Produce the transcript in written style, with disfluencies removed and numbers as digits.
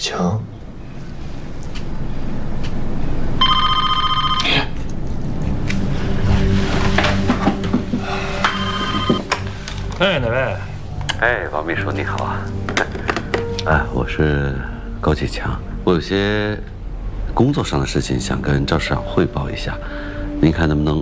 强。哎，哪位？ 哎，王秘书你好啊！我是高启强，我有些工作上的事情想跟赵市长汇报一下，您看能不能